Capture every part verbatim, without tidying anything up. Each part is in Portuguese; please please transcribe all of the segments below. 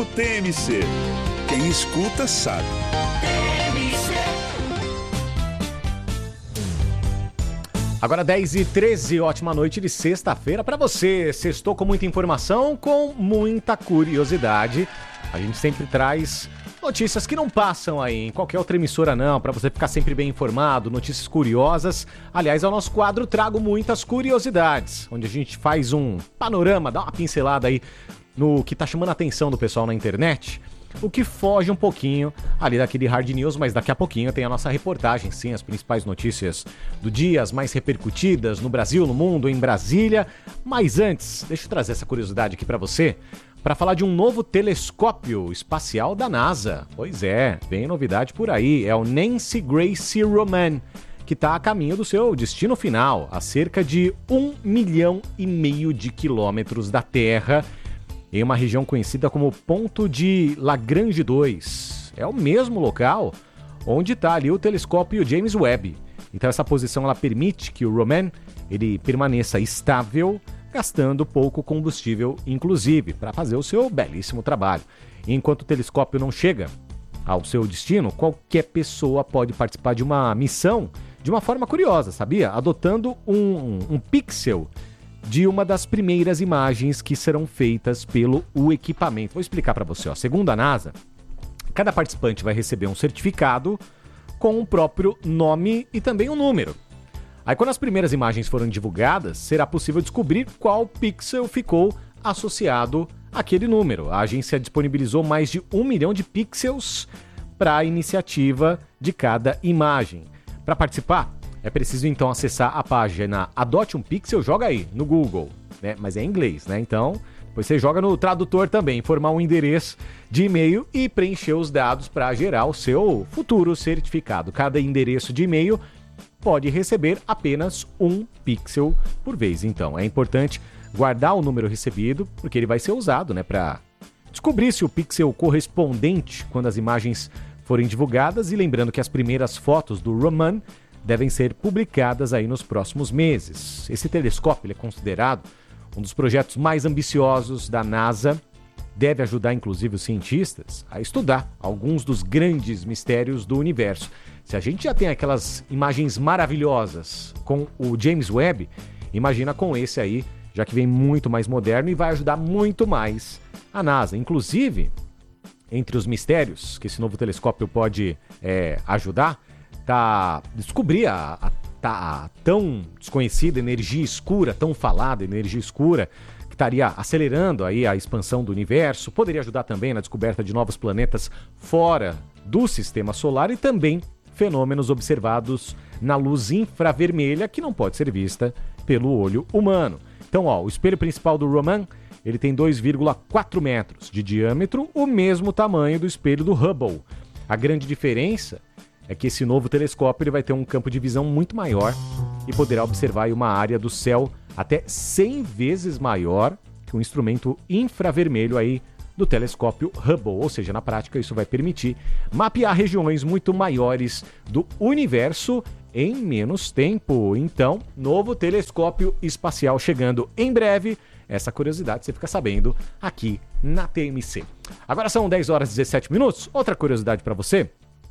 T M C. Quem escuta sabe. Agora dez e treze, ótima noite de sexta-feira para você. Sextou com muita informação, com muita curiosidade. A gente sempre traz notícias que não passam aí em qualquer outra emissora não, para você ficar sempre bem informado, notícias curiosas. Aliás, ao nosso quadro Trago Muitas Curiosidades, onde a gente faz um panorama, dá uma pincelada aí no que tá chamando a atenção do pessoal na internet. O que foge um pouquinho ali daquele hard news, mas daqui a pouquinho tem a nossa reportagem, sim, as principais notícias do dia, as mais repercutidas no Brasil, no mundo, em Brasília. Mas antes, deixa eu trazer essa curiosidade aqui para você, para falar de um novo telescópio espacial da NASA. Pois é, vem novidade por aí, é o Nancy Grace Roman, que está a caminho do seu destino final, a cerca de um milhão e meio de quilômetros da Terra, em uma região conhecida como Ponto de Lagrange dois. É o mesmo local onde está ali o telescópio James Webb. Então essa posição ela permite que o Roman ele permaneça estável, gastando pouco combustível, inclusive, para fazer o seu belíssimo trabalho. E enquanto o telescópio não chega ao seu destino, qualquer pessoa pode participar de uma missão de uma forma curiosa, sabia? Adotando um, um pixel de uma das primeiras imagens que serão feitas pelo o equipamento. Vou explicar para você. Ó. Segundo a NASA, cada participante vai receber um certificado com o próprio nome e também um número. Aí quando as primeiras imagens forem divulgadas, será possível descobrir qual pixel ficou associado àquele número. A agência disponibilizou mais de um milhão de pixels para a iniciativa de cada imagem. Para participar, é preciso então acessar a página Adote um Pixel, joga aí no Google, né? Mas é em inglês, né? Então, depois você joga no tradutor também, formar um endereço de e-mail e preencher os dados para gerar o seu futuro certificado. Cada endereço de e-mail pode receber apenas um pixel por vez. Então, é importante guardar o número recebido, porque ele vai ser usado, né, para descobrir se o pixel correspondente quando as imagens forem divulgadas. E lembrando que as primeiras fotos do Roman devem ser publicadas aí nos próximos meses. Esse telescópio ele é considerado um dos projetos mais ambiciosos da NASA. Deve ajudar, inclusive, os cientistas a estudar alguns dos grandes mistérios do universo. Se a gente já tem aquelas imagens maravilhosas com o James Webb, imagina com esse aí, já que vem muito mais moderno e vai ajudar muito mais a NASA. Inclusive, entre os mistérios que esse novo telescópio pode é, ajudar, tá descobrir a, a, a tão desconhecida energia escura, tão falada energia escura, que estaria acelerando aí a expansão do universo, poderia ajudar também na descoberta de novos planetas fora do sistema solar e também fenômenos observados na luz infravermelha que não pode ser vista pelo olho humano. Então, ó, o espelho principal do Roman, ele tem dois vírgula quatro metros de diâmetro, o mesmo tamanho do espelho do Hubble. A grande diferença é que esse novo telescópio ele vai ter um campo de visão muito maior e poderá observar uma área do céu até cem vezes maior que o instrumento infravermelho aí do telescópio Hubble. Ou seja, na prática isso vai permitir mapear regiões muito maiores do universo em menos tempo. Então, novo telescópio espacial chegando em breve. Essa curiosidade você fica sabendo aqui na T M C. Agora são dez horas e dezessete minutos. Outra curiosidade para você.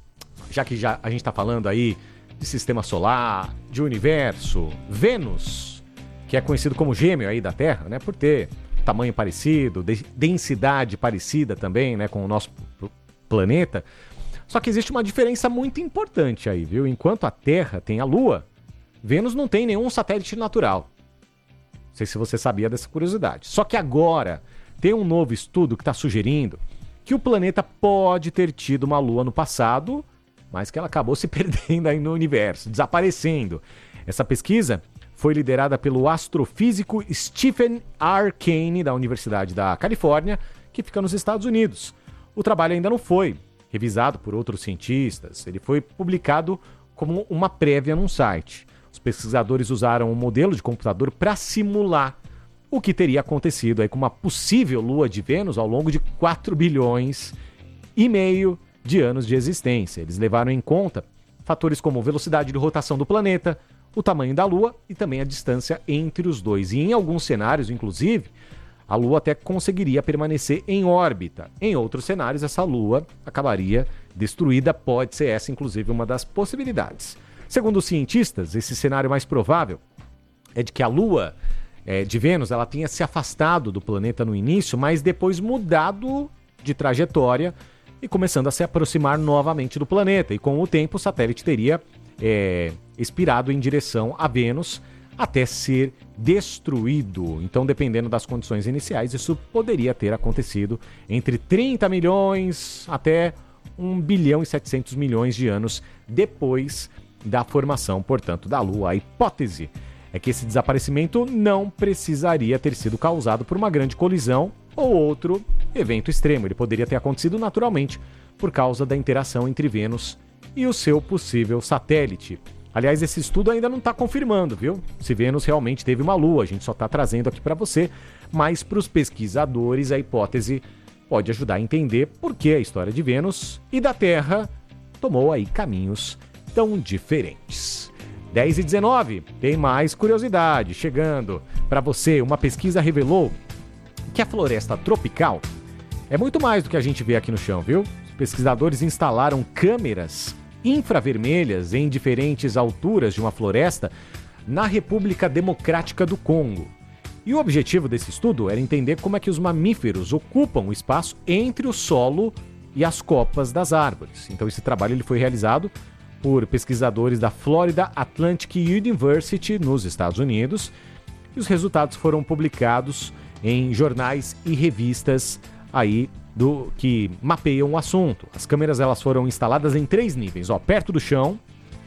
Já que já a gente está falando aí de sistema solar, de universo, Vênus, que é conhecido como gêmeo aí da Terra, né, por ter tamanho parecido, densidade parecida também, né, com o nosso planeta. Só que existe uma diferença muito importante aí, viu? Enquanto a Terra tem a Lua, Vênus não tem nenhum satélite natural. Não sei se você sabia dessa curiosidade. Só que agora tem um novo estudo que está sugerindo que o planeta pode ter tido uma Lua no passado, mas que ela acabou se perdendo aí no universo, desaparecendo. Essa pesquisa foi liderada pelo astrofísico Stephen R. Kane, da Universidade da Califórnia, que fica nos Estados Unidos. O trabalho ainda não foi revisado por outros cientistas, ele foi publicado como uma prévia num site. Os pesquisadores usaram um modelo de computador para simular o que teria acontecido aí com uma possível lua de Vênus ao longo de quatro bilhões e meio de anos de existência. Eles levaram em conta fatores como velocidade de rotação do planeta, o tamanho da Lua e também a distância entre os dois. E em alguns cenários, inclusive, a Lua até conseguiria permanecer em órbita. Em outros cenários, essa Lua acabaria destruída, pode ser essa, inclusive, uma das possibilidades. Segundo os cientistas, esse cenário mais provável é de que a Lua é, de Vênus ela tenha se afastado do planeta no início, mas depois mudado de trajetória e começando a se aproximar novamente do planeta. E com o tempo, o satélite teria é, expirado em direção a Vênus, até ser destruído. Então, dependendo das condições iniciais, isso poderia ter acontecido entre trinta milhões até um bilhão e setecentos milhões de anos depois da formação, portanto, da Lua. A hipótese é que esse desaparecimento não precisaria ter sido causado por uma grande colisão ou outro evento extremo. Ele poderia ter acontecido naturalmente por causa da interação entre Vênus e o seu possível satélite. Aliás, esse estudo ainda não está confirmando, viu? Se Vênus realmente teve uma lua, a gente só está trazendo aqui para você, mas para os pesquisadores a hipótese pode ajudar a entender por que a história de Vênus e da Terra tomou aí caminhos tão diferentes. dez e dezenove, tem mais curiosidade chegando para você. Uma pesquisa revelou que a floresta tropical é muito mais do que a gente vê aqui no chão, viu? Os pesquisadores instalaram câmeras infravermelhas em diferentes alturas de uma floresta na República Democrática do Congo. E o objetivo desse estudo era entender como é que os mamíferos ocupam o espaço entre o solo e as copas das árvores. Então esse trabalho ele foi realizado por pesquisadores da Florida Atlantic University, nos Estados Unidos, e os resultados foram publicados em jornais e revistas aí do que mapeiam o assunto. As câmeras elas foram instaladas em três níveis, ó, perto do chão,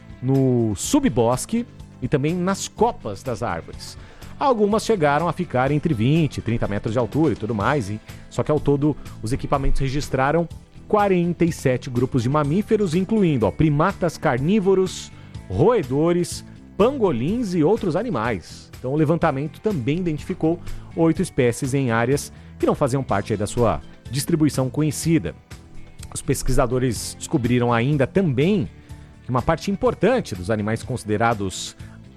no subbosque e também nas copas das árvores. Algumas chegaram a ficar entre vinte e trinta metros de altura e tudo mais, e, só que ao todo os equipamentos registraram quarenta e sete grupos de mamíferos, incluindo ó, primatas carnívoros, roedores, pangolins e outros animais. Então o levantamento também identificou oito espécies em áreas que não faziam parte aí da sua distribuição conhecida. Os pesquisadores descobriram ainda também que uma parte importante dos animais considerados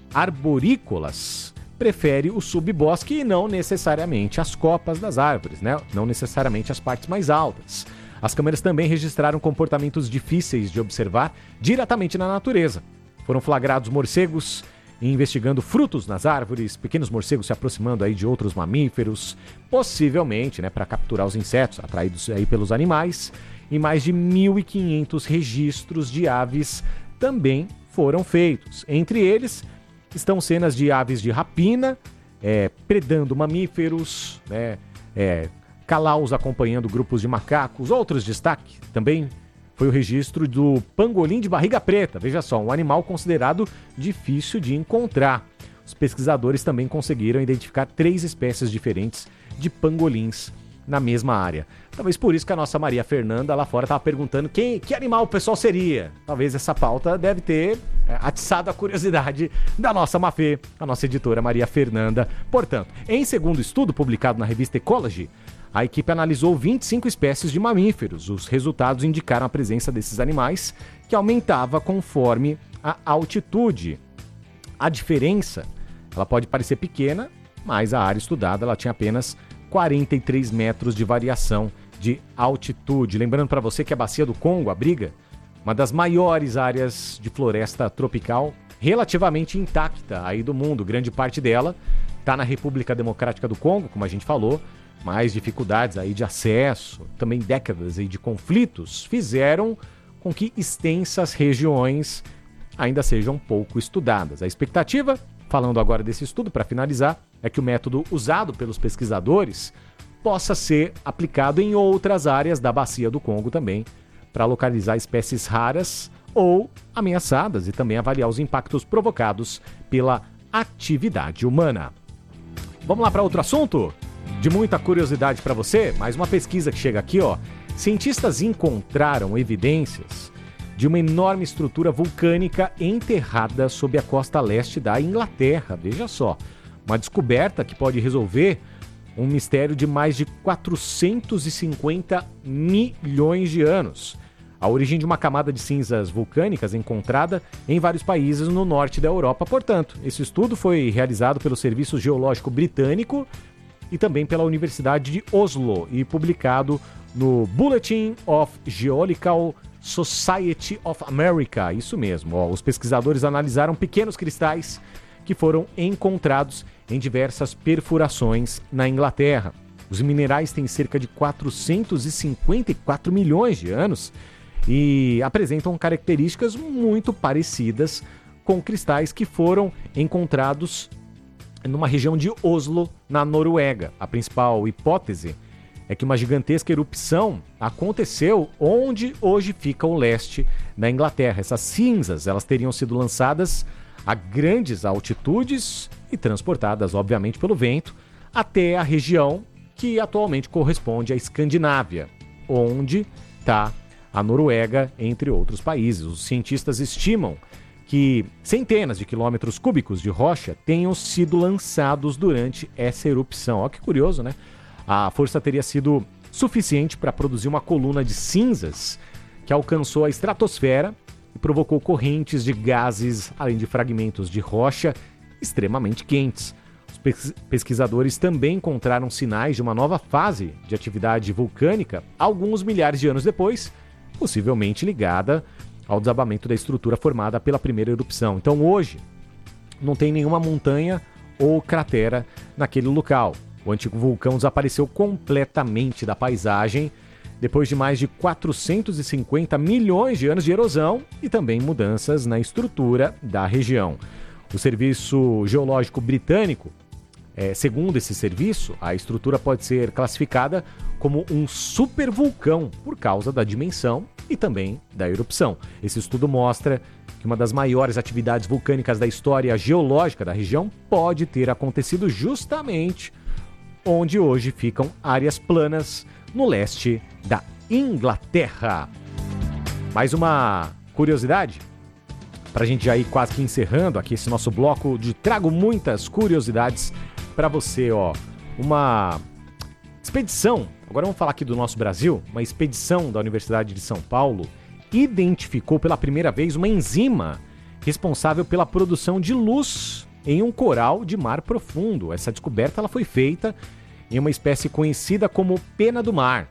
arborícolas prefere o subbosque e não necessariamente as copas das árvores, né? Não necessariamente as partes mais altas. As câmeras também registraram comportamentos difíceis de observar diretamente na natureza. Foram flagrados morcegos investigando frutos nas árvores, pequenos morcegos se aproximando aí de outros mamíferos, possivelmente, né, para capturar os insetos atraídos aí pelos animais, e mais de mil e quinhentos registros de aves também foram feitos. Entre eles estão cenas de aves de rapina, é, predando mamíferos, né, é, calaus acompanhando grupos de macacos. Outros destaques também foi o registro do pangolim de barriga preta. Veja só, um animal considerado difícil de encontrar. Os pesquisadores também conseguiram identificar três espécies diferentes de pangolins na mesma área. Talvez por isso que a nossa Maria Fernanda lá fora estava perguntando quem, que animal o pessoal seria. Talvez essa pauta deve ter é, atiçado a curiosidade da nossa Mafê, a nossa editora Maria Fernanda. Portanto, em segundo estudo publicado na revista Ecology, a equipe analisou vinte e cinco espécies de mamíferos. Os resultados indicaram a presença desses animais, que aumentava conforme a altitude. A diferença, ela pode parecer pequena, mas a área estudada ela tinha apenas quarenta e três metros de variação de altitude. Lembrando para você que a Bacia do Congo abriga uma das maiores áreas de floresta tropical relativamente intacta aí do mundo. Grande parte dela está na República Democrática do Congo, como a gente falou. Mais dificuldades aí de acesso, também décadas aí de conflitos, fizeram com que extensas regiões ainda sejam pouco estudadas. A expectativa, falando agora desse estudo para finalizar, é que o método usado pelos pesquisadores possa ser aplicado em outras áreas da Bacia do Congo também, para localizar espécies raras ou ameaçadas e também avaliar os impactos provocados pela atividade humana. Vamos lá para outro assunto? De muita curiosidade para você, mais uma pesquisa que chega aqui, ó. Cientistas encontraram evidências de uma enorme estrutura vulcânica enterrada sob a costa leste da Inglaterra. Veja só, uma descoberta que pode resolver um mistério de mais de quatrocentos e cinquenta milhões de anos. A origem de uma camada de cinzas vulcânicas encontrada em vários países no norte da Europa. Portanto, esse estudo foi realizado pelo Serviço Geológico Britânico e também pela Universidade de Oslo e publicado no Bulletin of Geological Society of America. Isso mesmo, ó, os pesquisadores analisaram pequenos cristais que foram encontrados em diversas perfurações na Inglaterra. Os minerais têm cerca de quatrocentos e cinquenta e quatro milhões de anos e apresentam características muito parecidas com cristais que foram encontrados numa região de Oslo, na Noruega. A principal hipótese é que uma gigantesca erupção aconteceu onde hoje fica o leste da Inglaterra. Essas cinzas, elas teriam sido lançadas a grandes altitudes e transportadas, obviamente, pelo vento até a região que atualmente corresponde à Escandinávia, onde está a Noruega, entre outros países. Os cientistas estimam que centenas de quilômetros cúbicos de rocha tenham sido lançados durante essa erupção. Olha que curioso, né? A força teria sido suficiente para produzir uma coluna de cinzas que alcançou a estratosfera e provocou correntes de gases, além de fragmentos de rocha extremamente quentes. Os pesquisadores também encontraram sinais de uma nova fase de atividade vulcânica alguns milhares de anos depois, possivelmente ligada ao desabamento da estrutura formada pela primeira erupção. Então hoje não tem nenhuma montanha ou cratera naquele local. O antigo vulcão desapareceu completamente da paisagem depois de mais de quatrocentos e cinquenta milhões de anos de erosão e também mudanças na estrutura da região. O Serviço Geológico Britânico, é, segundo esse serviço, a estrutura pode ser classificada como um supervulcão por causa da dimensão e também da erupção. Esse estudo mostra que uma das maiores atividades vulcânicas da história geológica da região pode ter acontecido justamente onde hoje ficam áreas planas no leste da Inglaterra. Mais uma curiosidade, para a gente já ir quase que encerrando aqui esse nosso bloco de trago muitas curiosidades para você, ó. Uma expedição, agora vamos falar aqui do nosso Brasil, uma expedição da Universidade de São Paulo identificou pela primeira vez uma enzima responsável pela produção de luz em um coral de mar profundo. Essa descoberta ela foi feita em uma espécie conhecida como pena do mar,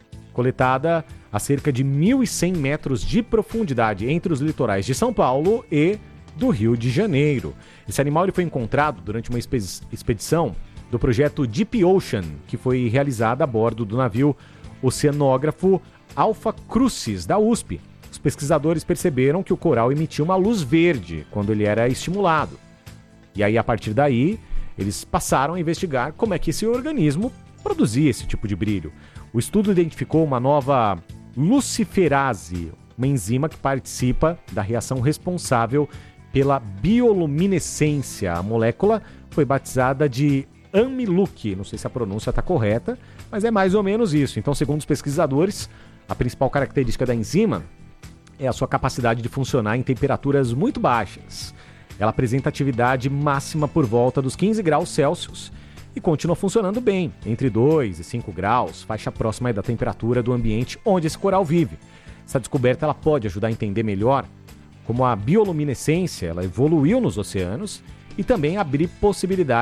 coletada a cerca de mil e cem metros de profundidade entre os litorais de São Paulo e do Rio de Janeiro. Esse animal ele foi encontrado durante uma expedição do projeto Deep Ocean, que foi realizada a bordo do navio oceanógrafo Alpha Crucis, da U S P. Os pesquisadores perceberam que o coral emitia uma luz verde quando ele era estimulado. E aí, a partir daí, eles passaram a investigar como é que esse organismo produzia esse tipo de brilho. O estudo identificou uma nova luciferase, uma enzima que participa da reação responsável pela bioluminescência. A molécula foi batizada de Amiluk, não sei se a pronúncia está correta, mas é mais ou menos isso. Então, segundo os pesquisadores, a principal característica da enzima é a sua capacidade de funcionar em temperaturas muito baixas. Ela apresenta atividade máxima por volta dos quinze graus Celsius e continua funcionando bem, entre dois e cinco graus, faixa próxima da temperatura do ambiente onde esse coral vive. Essa descoberta ela pode ajudar a entender melhor como a bioluminescência ela evoluiu nos oceanos e também abrir possibilidades